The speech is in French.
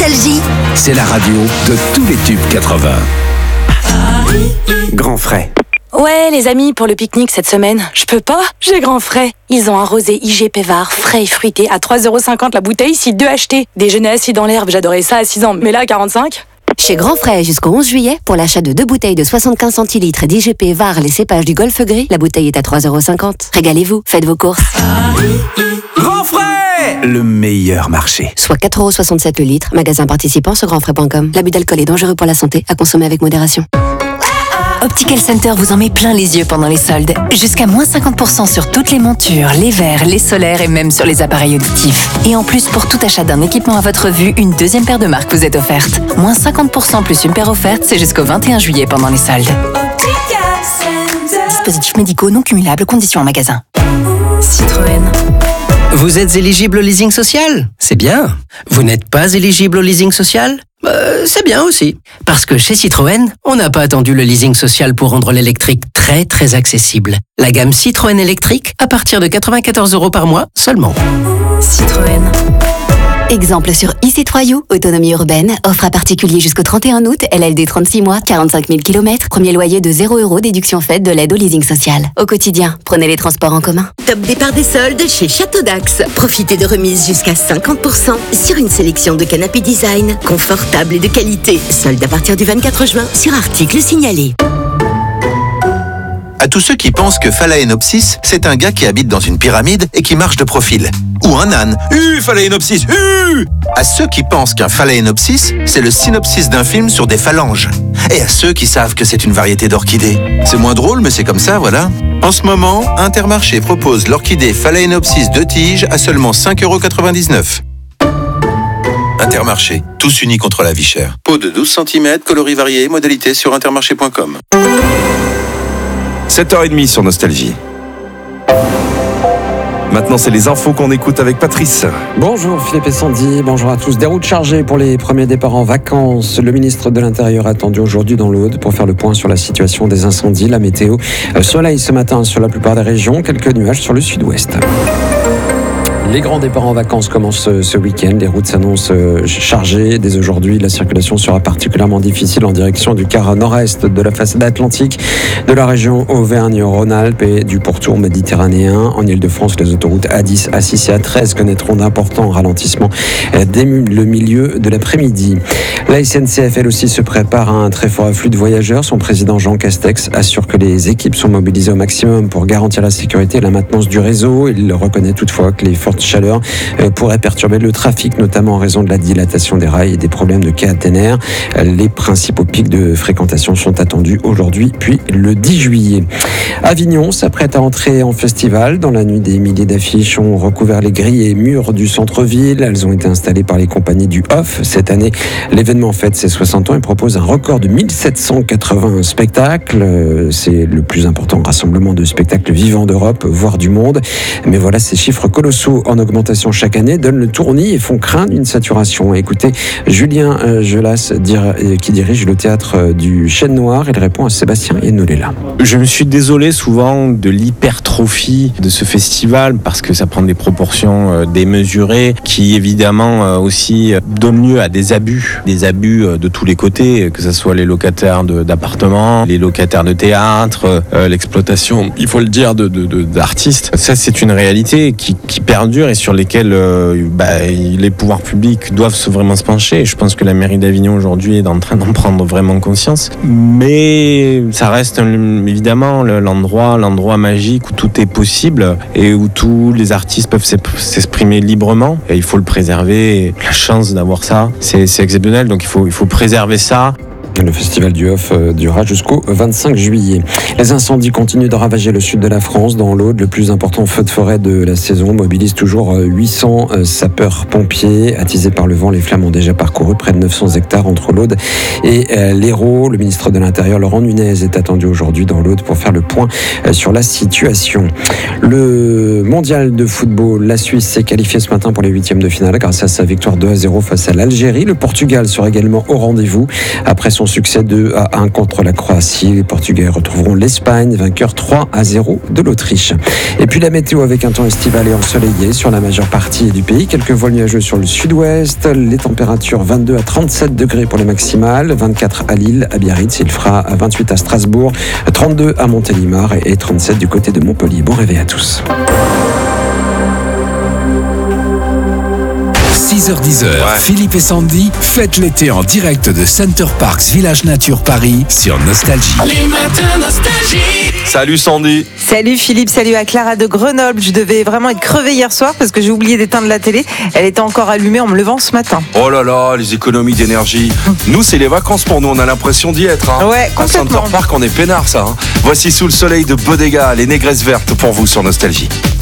Nostalgie. C'est la radio de tous les tubes 80. Grand frais. Ouais, les amis, pour le pique-nique cette semaine, je peux pas, j'ai grand frais. Ils ont un rosé IG Pévard, frais et fruité, à 3,50€ la bouteille, si 2 achetés. Déjeuner assis dans l'herbe, j'adorais ça à 6 ans, mais là, à 45. Chez Grand Frais, jusqu'au 11 juillet, pour l'achat de 2 bouteilles de 75 centilitres d'IGP VAR, les cépages du Golfe Gris, la bouteille est à 3,50€. Régalez-vous, faites vos courses. Grand frais, le meilleur marché. Soit 4,67€ le litre, magasin participant sur grandfrais.com. L'abus d'alcool est dangereux pour la santé, à consommer avec modération. Optical Center vous en met plein les yeux pendant les soldes. Jusqu'à moins 50% sur toutes les montures, les verres, les solaires et même sur les appareils auditifs. Et en plus, pour tout achat d'un équipement à votre vue, une deuxième paire de marques vous est offerte. Moins 50% plus une paire offerte, c'est jusqu'au 21 juillet pendant les soldes. Dispositifs médicaux non cumulables, conditions en magasin. Citroën. Vous êtes éligible au leasing social ? C'est bien. Vous n'êtes pas éligible au leasing social ? C'est bien aussi. Parce que chez Citroën, on n'a pas attendu le leasing social pour rendre l'électrique très très accessible. La gamme Citroën électrique à partir de 94€ par mois seulement. Citroën. Exemple sur e-Citroën, autonomie urbaine, offre à particulier jusqu'au 31 août, LLD 36 mois, 45 000 km, premier loyer de 0€, déduction faite de l'aide au leasing social. Au quotidien, prenez les transports en commun. Top départ des soldes chez Château d'Axe. Profitez de remises jusqu'à 50% sur une sélection de canapés design, confortables et de qualité. Soldes à partir du 24 juin sur articles signalés. À tous ceux qui pensent que Phalaenopsis, c'est un gars qui habite dans une pyramide et qui marche de profil. Ou un âne. Phalaenopsis. À ceux qui pensent qu'un Phalaenopsis, c'est le synopsis d'un film sur des phalanges. Et à ceux qui savent que c'est une variété d'orchidées. C'est moins drôle, mais c'est comme ça, voilà. En ce moment, Intermarché propose l'orchidée Phalaenopsis 2 tiges à seulement 5,99€. Intermarché, tous unis contre la vie chère. Pot de 12 cm, coloris variés, modalité sur intermarché.com. 7h30 sur Nostalgie. Maintenant, c'est les infos qu'on écoute avec Patrice. Bonjour Philippe et Sandy, bonjour à tous. Des routes chargées pour les premiers départs en vacances. Le ministre de l'Intérieur attendu aujourd'hui dans l'Aude pour faire le point sur la situation des incendies, la météo. Soleil ce matin sur la plupart des régions, quelques nuages sur le sud-ouest. Les grands départs en vacances commencent ce week-end. Les routes s'annoncent chargées. Dès aujourd'hui, la circulation sera particulièrement difficile en direction du quart nord-est de la façade atlantique, de la région Auvergne-Rhône-Alpes et du pourtour méditerranéen. En Ile-de-France, les autoroutes A10, A6 et A13 connaîtront d'importants ralentissements dès le milieu de l'après-midi. La SNCF, elle aussi, se prépare à un très fort afflux de voyageurs. Son président Jean Castex assure que les équipes sont mobilisées au maximum pour garantir la sécurité et la maintenance du réseau. Il reconnaît toutefois que les fortes chaleur pourrait perturber le trafic, notamment en raison de la dilatation des rails et des problèmes de caténaires. Les principaux pics de fréquentation sont attendus aujourd'hui, puis le 10 juillet. Avignon s'apprête à entrer en festival. Dans la nuit, des milliers d'affiches ont recouvert les grilles et murs du centre-ville. Elles ont été installées par les compagnies du Off. Cette année, l'événement fête ses 60 ans et propose un record de 1780 spectacles. C'est le plus important rassemblement de spectacles vivants d'Europe, voire du monde. Mais voilà, ces chiffres colossaux en augmentation chaque année donnent le tournis et font craindre une saturation. Écoutez, Julien Gelas qui dirige le théâtre du Chêne Noir, il répond à Sébastien Yenolela. Je me suis désolé souvent de l'hypertrophie de ce festival parce que ça prend des proportions démesurées qui évidemment aussi donnent lieu à des abus de tous les côtés, que ce soit les locataires d'appartements, les locataires de théâtre, l'exploitation, il faut le dire, d'artistes. Ça, c'est une réalité qui perdure et sur lesquels les pouvoirs publics doivent vraiment se pencher. Et je pense que la mairie d'Avignon aujourd'hui est en train d'en prendre vraiment conscience. Mais ça reste évidemment l'endroit magique où tout est possible et où tous les artistes peuvent s'exprimer librement. Et il faut le préserver. Et la chance d'avoir ça, c'est exceptionnel. Donc il faut préserver ça. Le festival du Off durera jusqu'au 25 juillet. Les incendies continuent de ravager le sud de la France. Dans l'Aude, le plus important feu de forêt de la saison mobilise toujours 800 sapeurs-pompiers. Attisés par le vent, les flammes ont déjà parcouru près de 900 hectares entre l'Aude et l'Hérault. Le ministre de l'Intérieur, Laurent Nunez, est attendu aujourd'hui dans l'Aude pour faire le point sur la situation. Le mondial de football, la Suisse s'est qualifiée ce matin pour les huitièmes de finale grâce à sa victoire 2-0 face à l'Algérie. Le Portugal sera également au rendez-vous après son succès 2-1 contre la Croatie. Les Portugais retrouveront l'Espagne, vainqueur 3-0 de l'Autriche. Et puis la météo avec un temps estival et ensoleillé sur la majeure partie du pays. Quelques vols nuageux sur le sud-ouest. Les températures 22 à 37 degrés pour les maximales. 24 à Lille, à Biarritz. Il fera 28 à Strasbourg, 32 à Montélimar et 37 du côté de Montpellier. Bon réveil à tous. 6h-10h, Philippe et Sandy fêtent l'été en direct de Center Parcs Village Nature Paris sur Nostalgie. Les matins nostalgie. Salut Sandy. Salut Philippe, salut à Clara de Grenoble. Je devais vraiment être crevée hier soir parce que j'ai oublié d'éteindre la télé. Elle était encore allumée en me levant ce matin. Oh là là, les économies d'énergie. Nous, c'est les vacances pour nous, on a l'impression d'y être. Hein. Ouais, complètement. À Center Parc, on est peinard ça. Hein. Voici Sous le soleil de Bodega, les négresses vertes pour vous sur Nostalgie.